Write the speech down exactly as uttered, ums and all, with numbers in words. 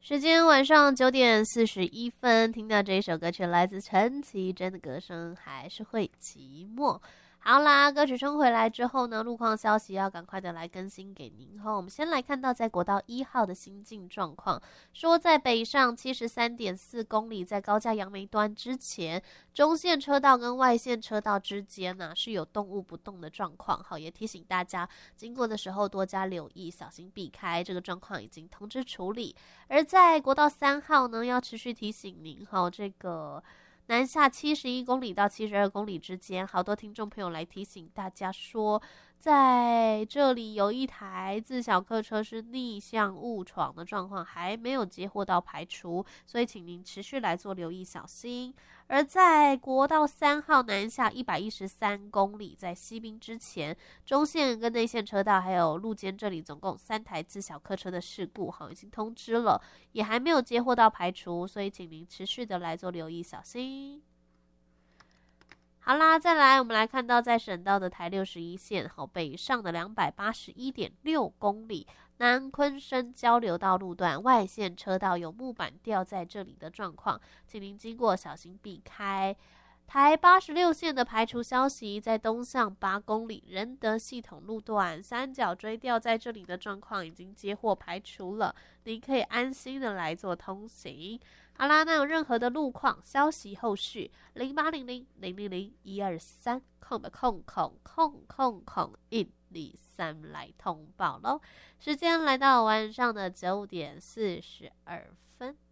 时间晚上九点四十一分，听到这一首歌曲来自陈绮贞的歌声，还是会寂寞。好啦，歌曲冲回来之后呢，路况消息要赶快的来更新给您哈。我们先来看到在国道一号的行进状况，说在北上七十三点四公里，在高架杨梅端之前，中线车道跟外线车道之间呢、啊、是有动物不动的状况，好，也提醒大家经过的时候多加留意，小心避开。这个状况已经通知处理。而在国道三号呢，要持续提醒您哈，这个南下七十一公里到七十二公里之间，好多听众朋友来提醒大家说，在这里有一台自小客车是逆向误闯的状况，还没有接获到排除，所以请您持续来做留意，小心。而在国道三号南下一百一十三公里，在西滨之前，中线跟内线车道还有路肩这里总共三台自小客车的事故，好，已经通知了，也还没有接获到排除，所以请您持续的来做留意，小心。好啦，再来我们来看到在省道的台六十一线，好，北上的两百八十一点六公里，南昆生交流道路段外线车道有木板掉在这里的状况，请您经过小心避开。台八十六线的排除消息，在东向八公里仁德系统路段三角锥掉在这里的状况已经接获排除了，您可以安心的来做通行。好啦，那有任何的路况消息后续零八零零零零零一二三空的空空空空空一二三来通报咯。时间来到晚上的九点四十二分。